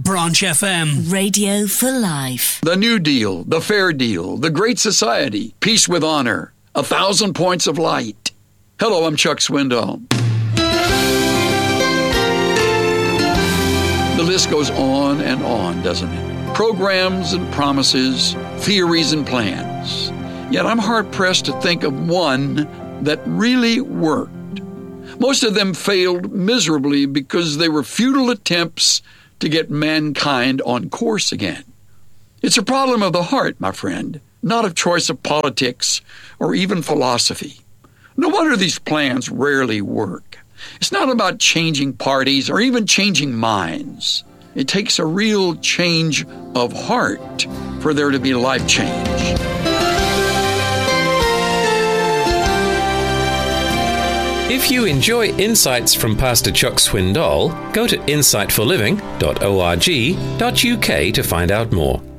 Branch FM. Radio for life. The New Deal, the Fair Deal, the Great Society, Peace with Honor, 1,000 Points of Light. Hello, I'm Chuck Swindoll. The list goes on and on, doesn't it? Programs and promises, theories and plans. Yet I'm hard-pressed to think of one that really worked. Most of them failed miserably because they were futile attempts to get mankind on course again. It's a problem of the heart, my friend, not of choice of politics or even philosophy. No wonder these plans rarely work. It's not about changing parties or even changing minds. It takes a real change of heart for there to be life change. If you enjoy insights from Pastor Chuck Swindoll, go to insightforliving.org.uk to find out more.